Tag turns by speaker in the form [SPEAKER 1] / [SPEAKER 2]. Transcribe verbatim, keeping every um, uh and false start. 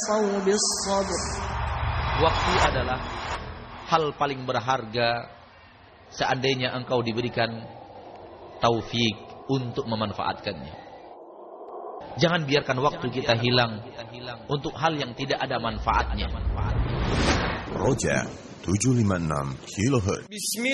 [SPEAKER 1] Waktu adalah hal paling berharga seandainya engkau diberikan taufik untuk memanfaatkannya. Jangan biarkan waktu kita hilang untuk hal yang tidak ada manfaatnya.
[SPEAKER 2] Roja tujuh lima enam kilohertz.